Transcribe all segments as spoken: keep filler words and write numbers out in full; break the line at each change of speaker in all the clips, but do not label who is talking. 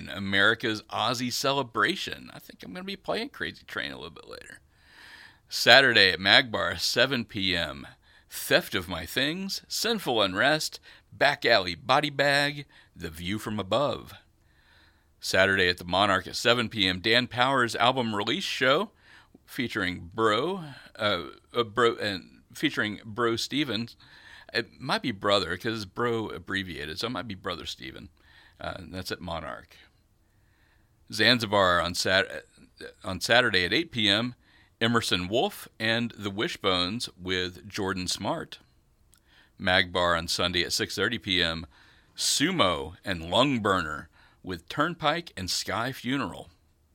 afternoon, America's Aussie Celebration. I think I'm going to be playing Crazy Train a little bit later. Saturday at Magbar, seven p.m., Theft of My Things, Sinful Unrest, Back Alley Body Bag, The View from Above. Saturday at the Monarch at seven p.m., Dan Powers' album release show featuring Bro, uh, uh, Bro, and featuring Bro Stevens. It might be Brother because Bro abbreviated, so it might be Brother Steven. Uh, that's at Monarch. Zanzibar on Sat on Saturday at eight p.m., Emerson Wolf and the Wishbones with Jordan Smart. Magbar on Sunday at six thirty p.m., Sumo and Lungburner with Turnpike and Sky Funeral.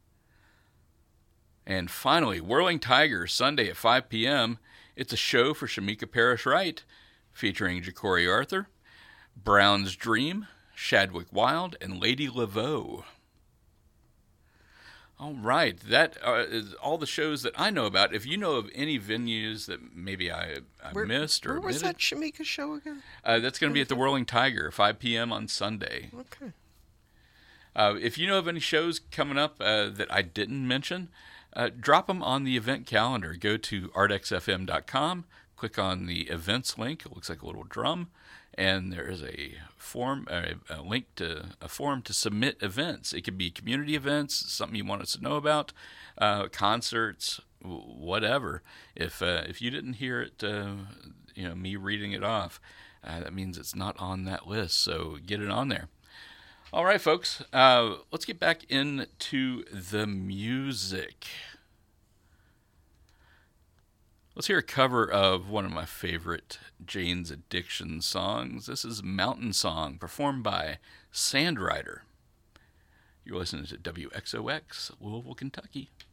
And finally, Whirling Tiger, Sunday at five p.m., it's a show for Shamika Parrish Wright, featuring Ja'Cory Arthur, Brown's Dream, Shadwick Wilde, and Lady Laveau. All right, that uh, is all the shows that I know about. If you know of any venues that maybe I, I
Where,
missed or
where was
omitted,
that Shamika show again?
Uh, that's going to be at the Whirling Tiger, five p.m. on Sunday.
Okay.
Uh, if you know of any shows coming up uh, that I didn't mention, uh, drop them on the event calendar. Go to art x f m dot com, click on the events link. It looks like a little drum. And there is a form, a, a link to a form to submit events. It could be community events, something you want us to know about, uh, concerts, whatever. If uh, if you didn't hear it, uh, you know, me reading it off, uh, that means it's not on that list. So get it on there. All right, folks. Uh, let's get back into the music. Let's hear a cover of one of my favorite Jane's Addiction songs. This is Mountain Song, performed by Sandrider. You're listening to W X O X, Louisville, Kentucky.